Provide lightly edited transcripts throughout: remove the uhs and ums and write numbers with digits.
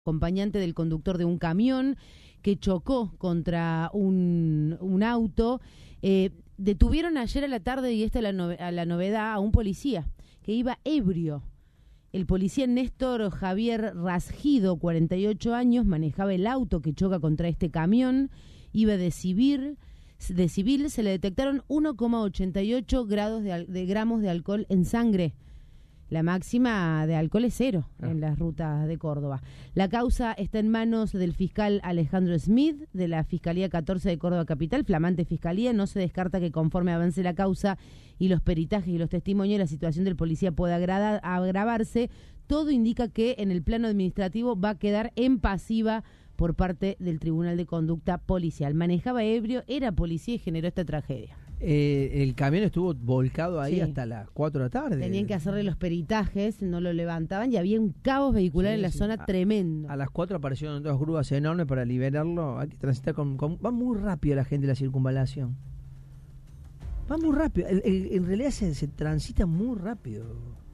acompañante del conductor de un camión que chocó contra un auto. Detuvieron ayer a la tarde, y esta es la novedad, a un policía que iba ebrio. El policía Néstor Javier Rasgido, 48 años, manejaba el auto que choca contra este camión, iba de civil, se le detectaron 1,88 gramos de alcohol en sangre. La máxima de alcohol es 0 en las rutas de Córdoba. La causa está en manos del fiscal Alejandro Smith, de la Fiscalía 14 de Córdoba Capital, flamante fiscalía. No se descarta que conforme avance la causa y los peritajes y los testimonios, la situación del policía pueda agravarse. Todo indica que en el plano administrativo va a quedar en pasiva por parte del Tribunal de Conducta Policial. Manejaba ebrio, era policía y generó esta tragedia. El camión estuvo volcado ahí, sí, hasta las 4 de la tarde. Tenían que hacerle los peritajes, no lo levantaban y había un caos vehicular en la zona tremendo. A las 4 aparecieron 2 grúas enormes para liberarlo. Hay que transitar va muy rápido la gente la circunvalación. Va muy rápido. En realidad se transita muy rápido.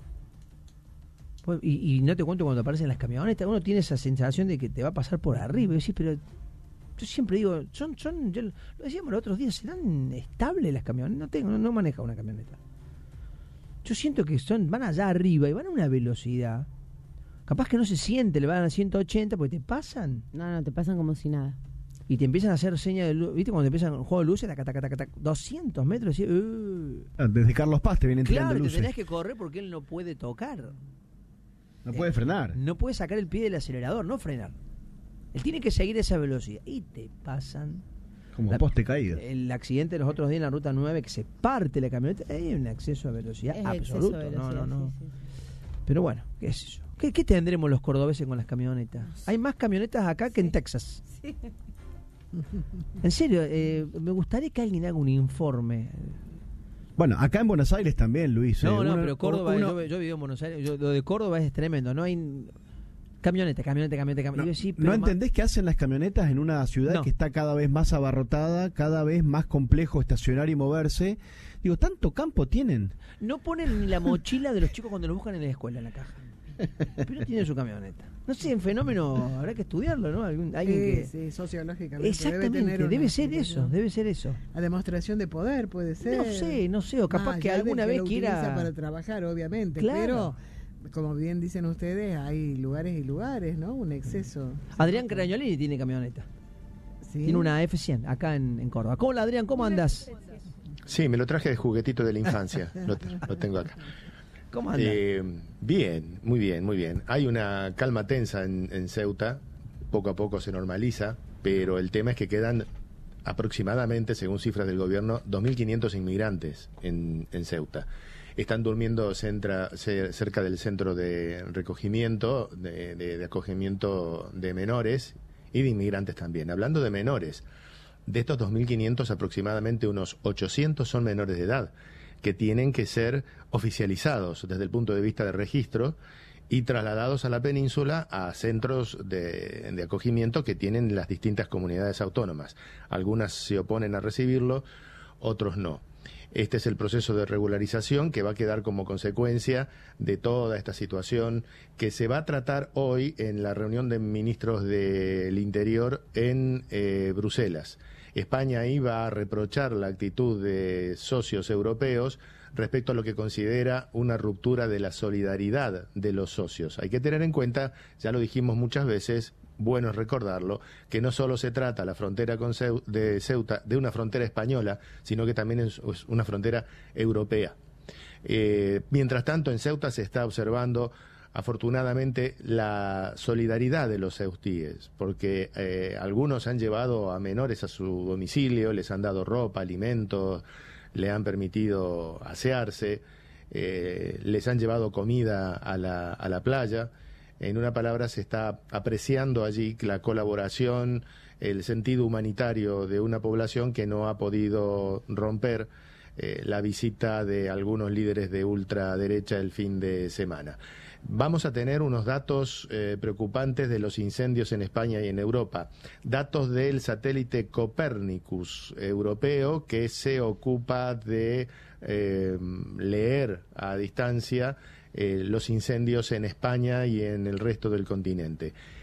Y no te cuento cuando aparecen las camionetas, uno tiene esa sensación de que te va a pasar por arriba. Y decís, pero yo siempre digo, yo lo decíamos los otros días, ¿serán estables las camionetas? No maneja una camioneta. Yo siento que van allá arriba y van a una velocidad. Capaz que no se siente, le van a 180 porque te pasan. No, te pasan como si nada. Y te empiezan a hacer señas de luz. ¿Viste cuando te empiezan un juego de luces? 200 metros. Desde Carlos Paz te vienen tirando luces. Claro, te tenés que correr porque él no puede tocar. No puede frenar. No puede sacar el pie del acelerador, no frenar. Él tiene que seguir esa velocidad. Y te pasan. Como poste caído. El accidente de los otros días en la ruta 9, que se parte la camioneta, hay un exceso a velocidad absoluto. No. Sí. Pero bueno, ¿qué es eso? ¿Qué tendremos los cordobeses con las camionetas? Hay más camionetas acá que en Texas. Sí. En serio, me gustaría que alguien haga un informe. Bueno, acá en Buenos Aires también, Luis. Pero Córdoba, yo vivo en Buenos Aires, lo de Córdoba es tremendo, no hay camioneta. ¿No entendés qué hacen las camionetas en una ciudad que está cada vez más abarrotada, cada vez más complejo estacionar y moverse? Digo, ¿tanto campo tienen? No ponen ni la mochila de los chicos cuando los buscan en la escuela en la caja. Pero tiene su camioneta. No sé, en fenómeno habrá que estudiarlo, ¿no? Alguien que... Sí, sociológicamente. Exactamente, debe ser eso. La demostración de poder puede ser. No sé, o capaz que alguna vez quiera... para trabajar, obviamente, claro. Pero, como bien dicen ustedes, hay lugares y lugares, ¿no? Un exceso. Adrián Crañolini tiene camioneta. ¿Sí? Tiene una F100 acá en Córdoba. ¿Cómo, Adrián? ¿Cómo andas? Sí, me lo traje de juguetito de la infancia. lo tengo acá. ¿Cómo anda? Bien, muy bien. Hay una calma tensa en Ceuta, poco a poco se normaliza, pero el tema es que quedan aproximadamente, según cifras del gobierno, 2.500 inmigrantes en Ceuta. Están durmiendo cerca del centro de recogimiento, de acogimiento de menores y de inmigrantes también. Hablando de menores, de estos 2.500 aproximadamente unos 800 son menores de edad, que tienen que ser oficializados desde el punto de vista de registro y trasladados a la península a centros de acogimiento que tienen las distintas comunidades autónomas. Algunas se oponen a recibirlo, otros no. Este es el proceso de regularización que va a quedar como consecuencia de toda esta situación que se va a tratar hoy en la reunión de ministros del Interior en Bruselas. España iba a reprochar la actitud de socios europeos respecto a lo que considera una ruptura de la solidaridad de los socios. Hay que tener en cuenta, ya lo dijimos muchas veces, bueno es recordarlo, que no solo se trata la frontera de Ceuta de una frontera española, sino que también es una frontera europea. Mientras tanto, en Ceuta se está observando afortunadamente la solidaridad de los ceutíes, porque algunos han llevado a menores a su domicilio, les han dado ropa, alimentos, le han permitido asearse, les han llevado comida a la playa. En una palabra, se está apreciando allí la colaboración, el sentido humanitario de una población que no ha podido romper la visita de algunos líderes de ultraderecha el fin de semana. Vamos a tener unos datos preocupantes de los incendios en España y en Europa. Datos del satélite Copernicus europeo, que se ocupa de leer a distancia los incendios en España y en el resto del continente.